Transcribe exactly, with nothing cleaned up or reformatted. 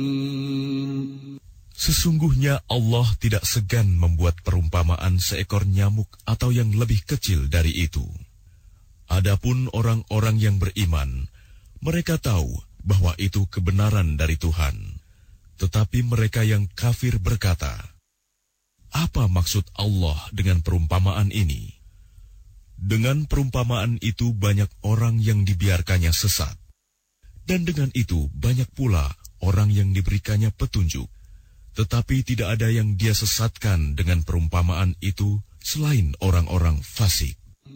Sesungguhnya Allah tidak segan membuat perumpamaan seekor nyamuk atau yang lebih kecil dari itu. Adapun orang-orang yang beriman, mereka tahu bahwa itu kebenaran dari Tuhan. Tetapi mereka yang kafir berkata, "Apa maksud Allah dengan perumpamaan ini?" Dengan perumpamaan itu banyak orang yang dibiarkannya sesat. Dan dengan itu banyak pula orang yang diberikannya petunjuk. Tetapi tidak ada yang dia sesatkan dengan perumpamaan itu selain orang-orang fasik.